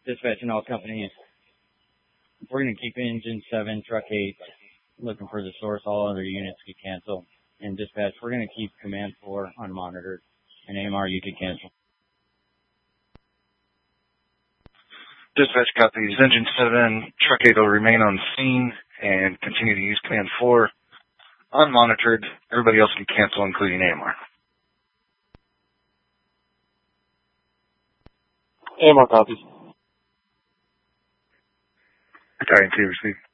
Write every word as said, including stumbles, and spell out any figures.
Dispatching all companies. We're going to keep engine seven, truck eight, looking for the source. All other units could cancel. And dispatch, we're going to keep command four unmonitored. And A M R, you could cancel. Dispatch copies. Engine seven, truck eight will remain on scene and continue to use command four. Unmonitored. Everybody else can cancel, including A M R. A M R copies. Battalion two received.